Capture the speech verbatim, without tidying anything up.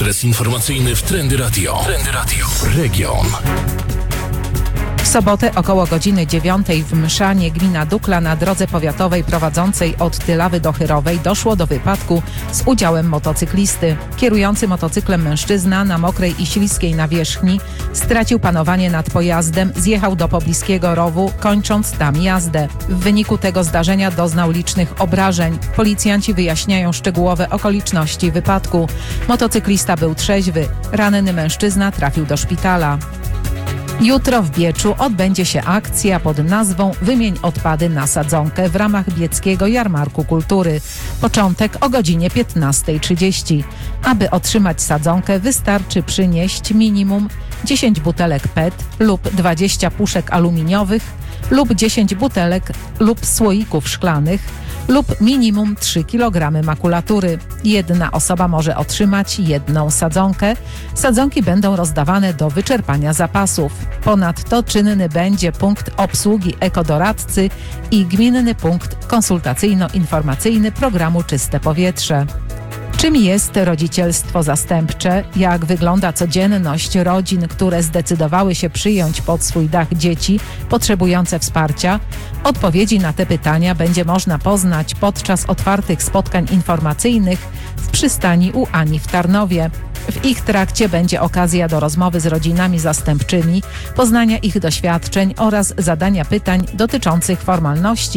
Adres informacyjny w Trendy Radio. Trendy Radio. Region. W sobotę około godziny dziewiątej w Mszanie, gmina Dukla, na drodze powiatowej prowadzącej od Tylawy do Chyrowej doszło do wypadku z udziałem motocyklisty. Kierujący motocyklem mężczyzna na mokrej i śliskiej nawierzchni stracił panowanie nad pojazdem, zjechał do pobliskiego rowu, kończąc tam jazdę. W wyniku tego zdarzenia doznał licznych obrażeń. Policjanci wyjaśniają szczegółowe okoliczności wypadku. Motocyklista był trzeźwy. Ranny mężczyzna trafił do szpitala. Jutro w Bieczu odbędzie się akcja pod nazwą Wymień odpady na sadzonkę w ramach Bieckiego Jarmarku Kultury. Początek o godzinie piętnastej trzydzieści. Aby otrzymać sadzonkę, wystarczy przynieść minimum dziesięć butelek P E T lub dwadzieścia puszek aluminiowych lub dziesięć butelek lub słoików szklanych lub minimum trzy kilogramy makulatury. Jedna osoba może otrzymać jedną sadzonkę. Sadzonki będą rozdawane do wyczerpania zapasów. Ponadto czynny będzie punkt obsługi ekodoradcy i gminny punkt konsultacyjno-informacyjny programu Czyste Powietrze. Czym jest rodzicielstwo zastępcze? Jak wygląda codzienność rodzin, które zdecydowały się przyjąć pod swój dach dzieci potrzebujące wsparcia? Odpowiedzi na te pytania będzie można poznać podczas otwartych spotkań informacyjnych w przystani u Ani w Tarnowie. W ich trakcie będzie okazja do rozmowy z rodzinami zastępczymi, poznania ich doświadczeń oraz zadania pytań dotyczących formalności